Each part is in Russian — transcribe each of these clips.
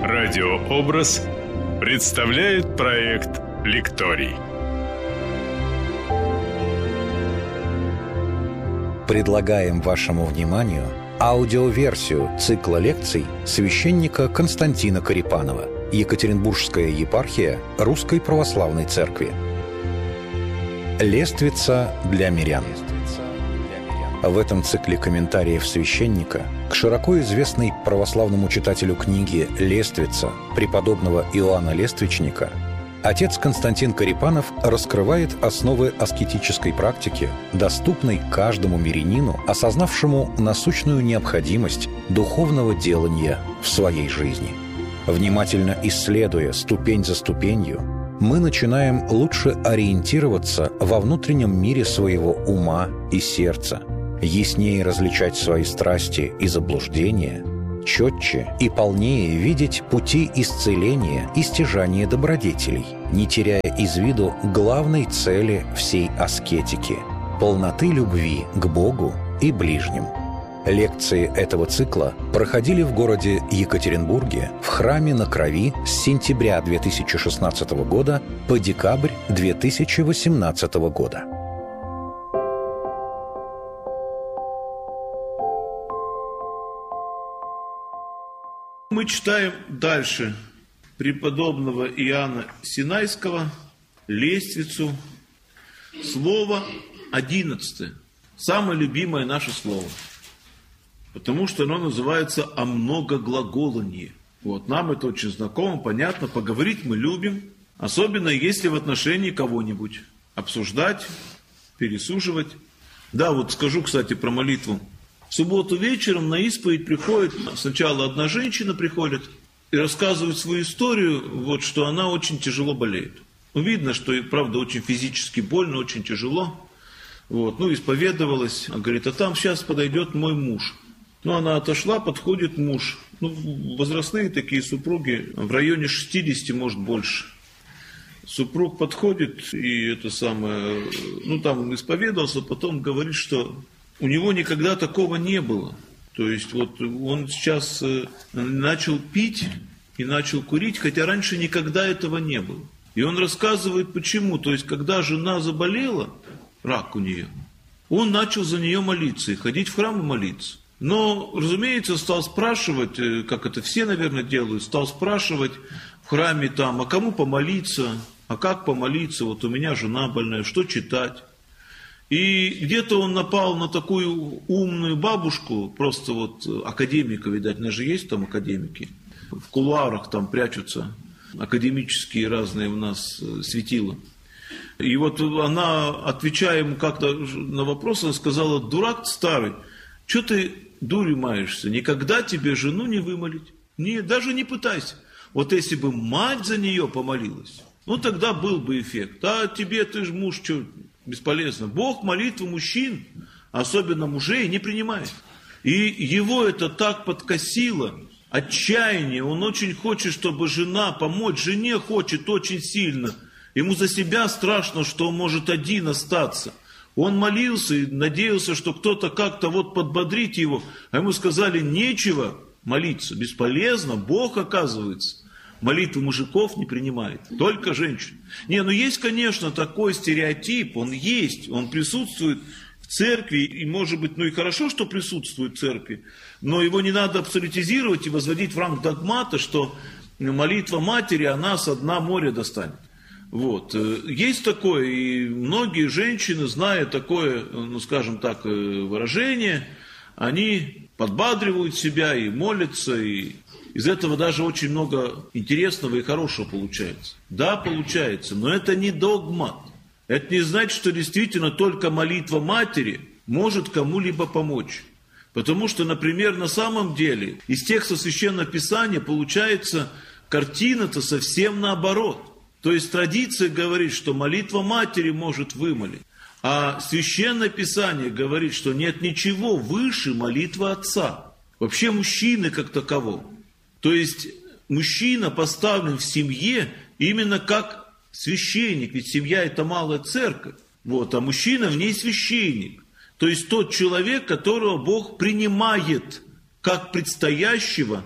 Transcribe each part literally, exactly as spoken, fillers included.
Радиообраз представляет проект «Лекторий». Предлагаем вашему вниманию аудиоверсию цикла лекций священника Константина Корепанова, Екатеринбургская епархия Русской Православной Церкви. «Лествица для мирян». В этом цикле комментариев священника к широко известной православному читателю книги «Лествица» преподобного Иоанна Лествичника отец Константин Корепанов раскрывает основы аскетической практики, доступной каждому мирянину, осознавшему насущную необходимость духовного делания в своей жизни. Внимательно исследуя ступень за ступенью, мы начинаем лучше ориентироваться во внутреннем мире своего ума и сердца, яснее различать свои страсти и заблуждения, четче и полнее видеть пути исцеления и стяжания добродетелей, не теряя из виду главной цели всей аскетики – полноты любви к Богу и ближним. Лекции этого цикла проходили в городе Екатеринбурге в храме на Крови с сентября две тысячи шестнадцатого года по декабрь две тысячи восемнадцатого года. Мы читаем дальше преподобного Иоанна Синайского «Лествицу», слово одиннадцатое, самое любимое наше слово, потому что оно называется «о многоглаголании». Вот, нам это очень знакомо, понятно, поговорить мы любим, особенно если в отношении кого-нибудь, обсуждать, пересуживать. Да, вот скажу, кстати, про молитву. В субботу вечером на исповедь приходит, сначала одна женщина приходит и рассказывает свою историю, вот, что она очень тяжело болеет. Ну, видно, что, правда, очень физически больно, очень тяжело. Вот, ну, исповедовалась, она говорит, а там сейчас подойдет мой муж. Ну, она отошла, подходит муж. Ну, возрастные такие супруги, в районе шестидесяти, может, больше. Супруг подходит и это самое, ну, там исповедовался, потом говорит, что у него никогда такого не было. То есть вот он сейчас начал пить и начал курить, хотя раньше никогда этого не было. И он рассказывает, почему. То есть когда жена заболела, рак у нее, он начал за нее молиться и ходить в храм и молиться. Но, разумеется, стал спрашивать, как это все, наверное, делают, стал спрашивать в храме там, а кому помолиться, а как помолиться, вот у меня жена больная, что читать. И где-то он напал на такую умную бабушку, просто вот академика, видать, у нас же есть там академики, в кулуарах там прячутся академические разные у нас светила. И вот она, отвечая ему как-то на вопрос, она сказала, дурак старый, что ты дурью маешься, никогда тебе жену не вымолить, не, даже не пытайся. Вот если бы мать за нее помолилась, ну тогда был бы эффект, а тебе ты же муж, что... Бесполезно. Бог молитву мужчин, особенно мужей, не принимает. И его это так подкосило, отчаяние. Он очень хочет, чтобы жена помочь. Жене хочет очень сильно. Ему за себя страшно, что он может один остаться. Он молился и надеялся, что кто-то как-то вот подбодрит его. А ему сказали, нечего молиться, бесполезно. Бог, оказывается, молитву мужиков не принимает, только женщин. Не, ну есть, конечно, такой стереотип, он есть, он присутствует в церкви, и может быть, ну и хорошо, что присутствует в церкви, но его не надо абсолютизировать и возводить в ранг догмата, что молитва матери, она со дна моря достанет. Вот. Есть такое, и многие женщины, зная такое, ну скажем так, выражение, они подбадривают себя и молятся, и из этого даже очень много интересного и хорошего получается. Да, получается, но это не догмат. Это не значит, что действительно только молитва матери может кому-либо помочь. Потому что, например, на самом деле из текста Священного Писания получается картина-то совсем наоборот. То есть традиция говорит, что молитва матери может вымолить. А Священное Писание говорит, что нет ничего выше молитвы отца. Вообще мужчины как такового. То есть мужчина поставлен в семье именно как священник, ведь семья это малая церковь, вот, а мужчина в ней священник. То есть тот человек, которого Бог принимает как предстоящего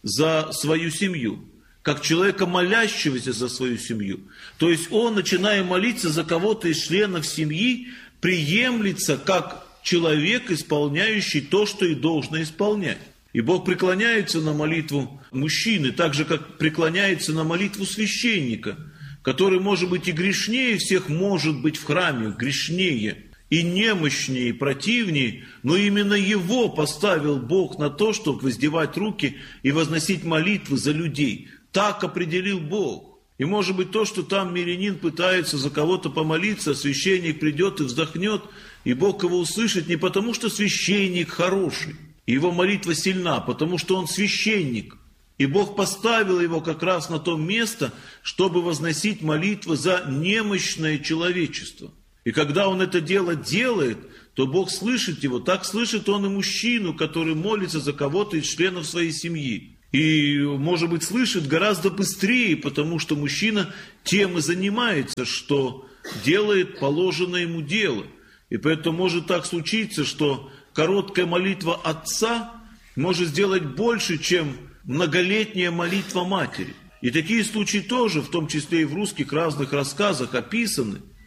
за свою семью, как человека, молящегося за свою семью. То есть он, начиная молиться за кого-то из членов семьи, приемлется как человек, исполняющий то, что и должно исполнять. И Бог преклоняется на молитву мужчины, так же, как преклоняется на молитву священника, который может быть и грешнее всех, может быть в храме, грешнее, и немощнее, и противнее, но именно его поставил Бог на то, чтобы воздевать руки и возносить молитвы за людей. Так определил Бог. И может быть то, что там мирянин пытается за кого-то помолиться, священник придет и вздохнет, и Бог его услышит не потому, что священник хороший, и его молитва сильна, а потому что он священник. И Бог поставил его как раз на то место, чтобы возносить молитвы за немощное человечество. И когда он это дело делает, то Бог слышит его. Так слышит он и мужчину, который молится за кого-то из членов своей семьи. И, может быть, слышит гораздо быстрее, потому что мужчина тем и занимается, что делает положенное ему дело. И поэтому может так случиться, что короткая молитва отца может сделать больше, чем многолетняя молитва матери. И такие случаи тоже, в том числе и в русских разных рассказах, описаны.